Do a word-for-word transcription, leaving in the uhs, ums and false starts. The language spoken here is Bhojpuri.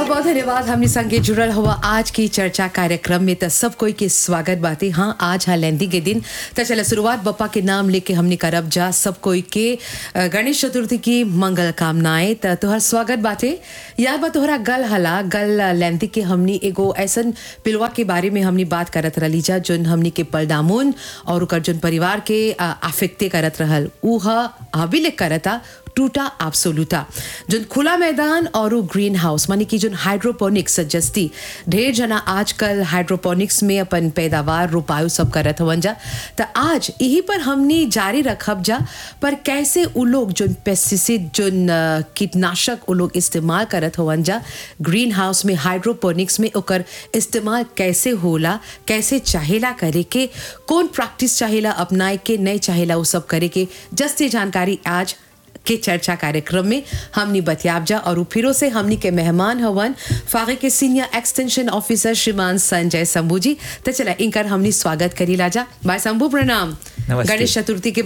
बहुत धन्यवाद हमने संगे जुड़ल हुआ आज की चर्चा कार्यक्रम में। तो सब कोई के स्वागत बातें। हाँ, आज है लेंदी के दिन। तो चलो शुरुआत बप्पा के नाम लेके हमने करब जा। सब कोई के अ, गणेश चतुर्थी की मंगल कामनाएं। तो तोहर स्वागत बातें। याद बा तोहरा गल हला गल लेंदी के हमने एगो ऐसन पिलवा के बारे में हमने बात करत रही जा जोन हमने के पलदामुन और ओकर जोन परिवार के आफेक्टे करत रहल ऊ अभी ले करता टूटा एब्सोल्यूटा जोन खुला मैदान और ग्रीन हाउस माने कि जोन हाइड्रोपोनिक्स जस्ती ढेर जना आजकल हाइड्रोपोनिक्स में अपन पैदावार रोपायु सब करत हवन जा। तो आज यही पर हमने जारी रखब जा पर कैसे उ लोग जोन पेस्टिसाइड जोन कीटनाशक उ लोग इस्तेमाल करत हवन जा ग्रीन हाउस में हाइड्रोपोनिक्स में ओकर इस्तेमाल कैसे होला, कैसे चाहेला करे के, कौन प्रैक्टिस चाहेला अपनाए के, नहीं चाहेला वो सब करे के, जस्ती जानकारी आज के चर्चा कार्यक्रम में हमनी बतियाब जा। और फिरों से हमनी के मेहमान हवन फागे के सीनियर एक्सटेंशन ऑफिसर श्रीमान संजय शंभू जी। तो चला इनकर हमनी स्वागत करी लाजा। भाई शंभू प्रणाम। नमस्ते। गणेश चतुर्थी के